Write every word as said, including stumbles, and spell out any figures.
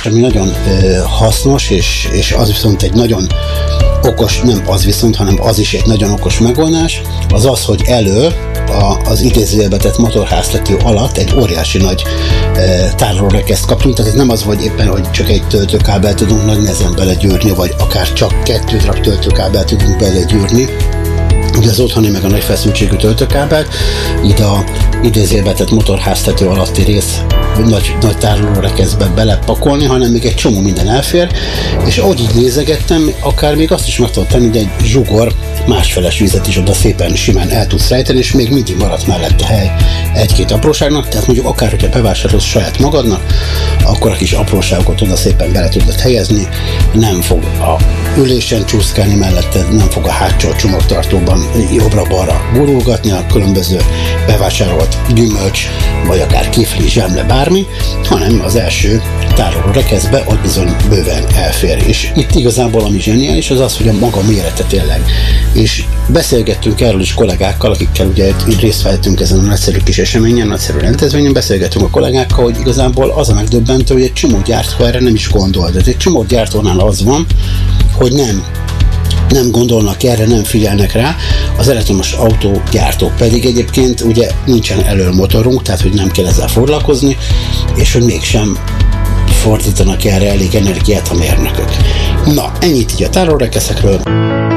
Ami nagyon ö, hasznos, és, és az viszont egy nagyon okos, nem az viszont, hanem az is egy nagyon okos megoldás, az az, hogy elő a, az idézőjelbe tett motorháztető alatt egy óriási nagy e, tárolórekeszt kaptunk, tehát ez nem az, hogy éppen, hogy csak egy töltőkábel tudunk nagy nehezen belegyűrni, vagy akár csak kettő darab töltőkábel tudunk belegyűrni, ugye az otthoni meg a nagy feszültségű töltőkábelt, itt a idézőjelbe tett motorháztető alatti rész nagy, nagy tárolórekeszbe belepakolni, hanem még egy csomó minden elfér, és ahogy így nézegettem, akár még azt is meg tudod tenni, hogy egy zsugor másfeles vizet is oda szépen simán el tudsz rejteni, és még mindig maradt mellette hely egy-két apróságnak, tehát mondjuk akár, hogyha bevásárolsz saját magadnak, akkor a kis apróságokat oda szépen bele tudod helyezni, nem fog a ülésen csúszkálni melletted, nem fog a hátsó csomagtartóban jobbra-balra gurulgatni a különböző bevásárolt gyümölcs, vagy akár kifli, zsemle, bármi, hanem az első tárolórekeszbe ott bizony bőven elfér. És itt igazából ami zseniális az az, hogy a maga mérete tényleg. És beszélgettünk erről is kollégákkal, akikkel ugye itt részt vettünk ezen a nagyszerű kis eseményen, nagyszerű rendezvényen, beszélgettünk a kollégákkal, hogy igazából az a megdöbbentő, hogy egy csomó gyártó erre nem is gondol. De egy csomó gyártónál az van, hogy nem nem gondolnak erre, nem figyelnek rá, az elektromos autógyártók pedig egyébként ugye nincsen elölmotorunk, tehát hogy nem kell ezzel foglalkozni, és hogy mégsem fordítanak erre elég energiát a mérnökök. Na, ennyit így a tárolórekeszekről.